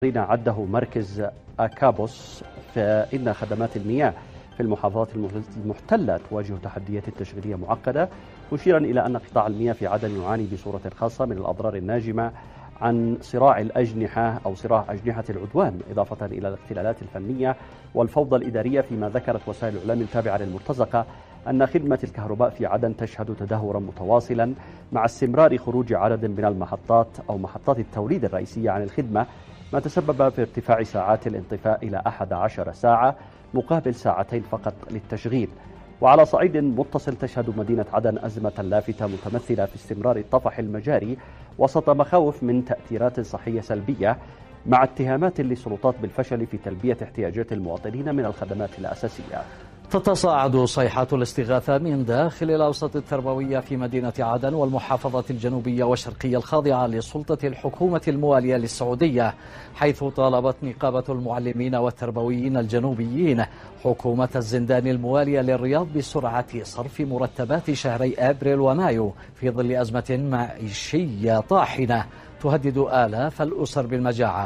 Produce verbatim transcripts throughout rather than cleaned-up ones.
عده مركز أكابوس، فإن خدمات المياه في المحافظات المحتلة تواجه تحديات تشغيلية معقدة، مشيرا إلى أن قطاع المياه في عدن يعاني بصورة خاصة من الأضرار الناجمة عن صراع الأجنحة أو صراع أجنحة العدوان، إضافة إلى الاختلالات الفنية والفوضى الإدارية. فيما ذكرت وسائل الإعلام التابعة للمرتزقة أن خدمة الكهرباء في عدن تشهد تدهورا متواصلا مع استمرار خروج عدد من المحطات أو محطات التوليد الرئيسية عن الخدمة، ما تسبب في ارتفاع ساعات الانطفاء إلى أحد عشر ساعة مقابل ساعتين فقط للتشغيل. وعلى صعيد متصل تشهد مدينة عدن أزمة لافتة متمثلة في استمرار طفح المجاري وسط مخاوف من تأثيرات صحية سلبية، مع اتهامات للسلطات بالفشل في تلبية احتياجات المواطنين من الخدمات الأساسية. تتصاعد صيحات الاستغاثة من داخل الأوساط التربوية في مدينة عدن والمحافظات الجنوبية والشرقية الخاضعة لسلطة الحكومة الموالية للسعودية، حيث طالبت نقابة المعلمين والتربويين الجنوبيين حكومة الزندان الموالية للرياض بسرعة صرف مرتبات شهري أبريل ومايو في ظل أزمة معيشية طاحنة تهدد آلاف الأسر بالمجاعة.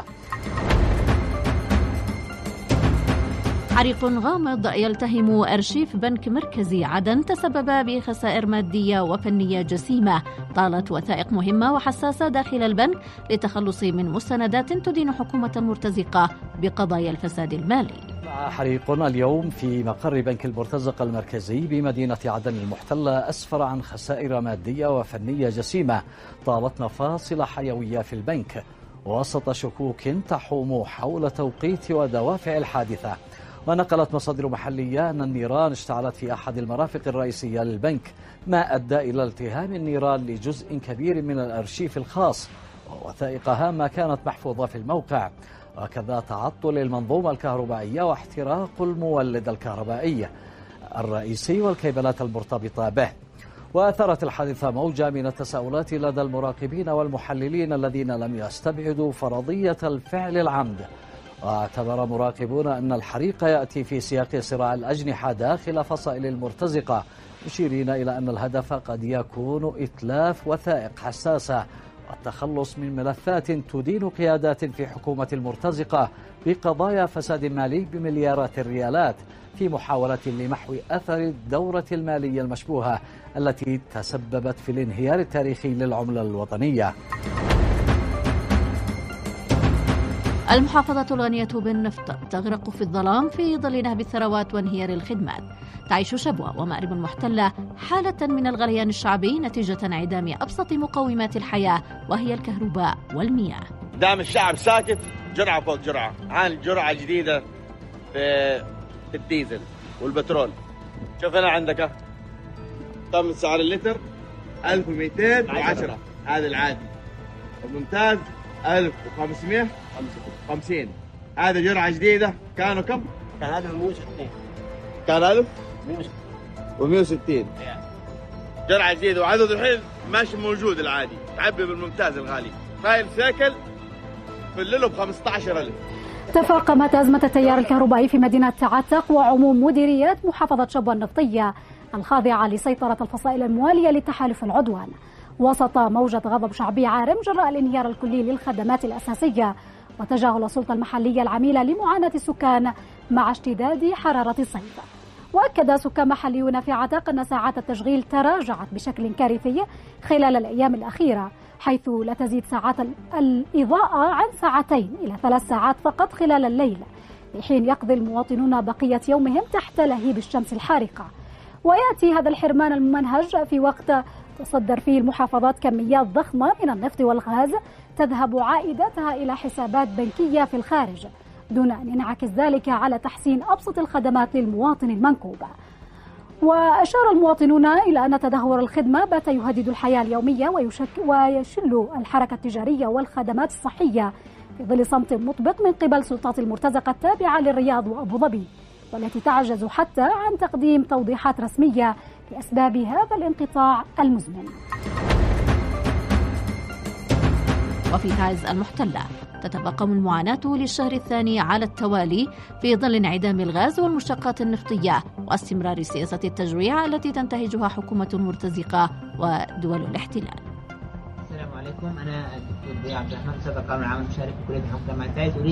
حريق غامض يلتهم أرشيف بنك مركزي عدن تسبب بخسائر مادية وفنية جسيمة، طالت وثائق مهمة وحساسة داخل البنك للتخلص من مستندات تدين حكومة المرتزقة بقضايا الفساد المالي. حريق اليوم في مقر بنك المرتزقة المركزي بمدينة عدن المحتلة أسفر عن خسائر مادية وفنية جسيمة طالت مفاصل حيوية في البنك، وسط شكوك تحوم حول توقيت ودوافع الحادثة. ونقلت مصادر محلية أن النيران اشتعلت في أحد المرافق الرئيسية للبنك، ما أدى إلى التهام النيران لجزء كبير من الأرشيف الخاص، ووثائق هامة كانت محفوظة في الموقع، وكذا تعطل المنظومة الكهربائية واحتراق المولد الكهربائي الرئيسي والكيبلات المرتبطة به. وأثارت الحادثة موجة من التساؤلات لدى المراقبين والمحللين الذين لم يستبعدوا فرضية الفعل العمد. واعتبر مراقبون أن الحريق يأتي في سياق صراع الأجنحة داخل فصائل المرتزقة، مشيرين إلى أن الهدف قد يكون إتلاف وثائق حساسة والتخلص من ملفات تدين قيادات في حكومة المرتزقة بقضايا فساد مالي بمليارات الريالات، في محاولة لمحو أثر الدورة المالية المشبوهة التي تسببت في الانهيار التاريخي للعملة الوطنية. المحافظة الغنية بالنفط تغرق في الظلام في ظل نهب الثروات وانهيار الخدمات. تعيش شبوة ومأرب محتلة حالة من الغليان الشعبي نتيجة انعدام أبسط مقومات الحياة، وهي الكهرباء والمياه. دام الشعب ساكت جرعة فوق جرعة، عن جرعة جديدة في الديزل والبترول. شوف هنا عندك تم سعر اللتر ألف ومئتين وعشرة، هذا العادي، الممتاز ألف وخمسمئة وخمسين. هذا جرعة جديدة. كانوا كم؟ كان ألف ومئة وستين. كان ألف ومئة وستين. جرعة جديدة وعدد الحين ماشي موجود العادي، تعبي بالممتاز الغالي. خايل سيكل فلله ب خمسة عشر ألف. تفاقمت أزمة التيار الكهربائي في مدينة عتق وعموم مديريات محافظة شبوة النفطية الخاضعة لسيطرة الفصائل الموالية للتحالف العدوان، وسط موجة غضب شعبي عارم جراء الانهيار الكلي للخدمات الأساسية وتجاهل السلطة المحلية العميلة لمعاناة السكان مع اشتداد حرارة الصيف. وأكد سكان محليون في عتق أن ساعات التشغيل تراجعت بشكل كارثي خلال الأيام الأخيرة، حيث لا تزيد ساعات الإضاءة عن ساعتين إلى ثلاث ساعات فقط خلال الليل، في حين يقضي المواطنون بقية يومهم تحت لهيب الشمس الحارقة. ويأتي هذا الحرمان الممنهج في وقت تصدر فيه المحافظات كميات ضخمة من النفط والغاز تذهب عائداتها إلى حسابات بنكية في الخارج، دون أن ينعكس ذلك على تحسين أبسط الخدمات للمواطن المنكوب. وأشار المواطنون إلى أن تدهور الخدمة بات يهدد الحياة اليومية ويشل الحركة التجارية والخدمات الصحية في ظل صمت مطبق من قبل سلطات المرتزقة التابعة للرياض وأبو ظبي، والتي تعجز حتى عن تقديم توضيحات رسمية لأسباب هذا الانقطاع المزمن. وفي تعز المحتلة تتفاقم المعاناة للشهر الثاني على التوالي في ظل انعدام الغاز والمشتقات النفطية واستمرار سياسة التجويع التي تنتهجها حكومة المرتزقة ودول الاحتلال. السلام عليكم، أنا الدكتور ضياء عبد الرحمن، أستاذ القانون العام المشارك في كلية الحقوق جامعة تعز.